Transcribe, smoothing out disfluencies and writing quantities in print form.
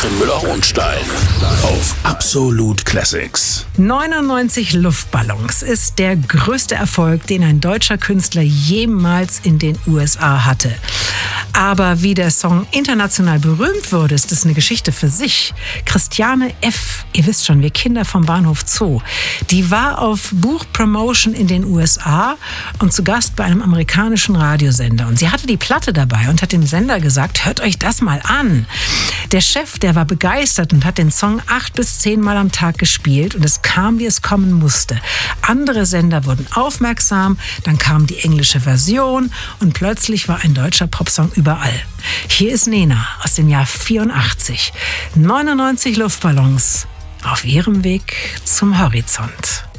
Katrin Müller-Hohenstein auf Absolute Classics. 99 Luftballons ist der größte Erfolg, den ein deutscher Künstler jemals in den USA hatte. Aber wie der Song international berühmt wurde, ist es eine Geschichte für sich. Christiane F., ihr wisst schon, wir Kinder vom Bahnhof Zoo, die war auf Buchpromotion in den USA und zu Gast bei einem amerikanischen Radiosender. Und sie hatte die Platte dabei und hat dem Sender gesagt, hört euch das mal an. Der Chef, der war begeistert und hat den Song 8 bis 10 Mal am Tag gespielt und es kam, wie es kommen musste. Andere Sender wurden aufmerksam, dann kam die englische Version und plötzlich war ein deutscher Popsong überall. Hier ist Nena aus dem Jahr 84. 99 Luftballons auf ihrem Weg zum Horizont.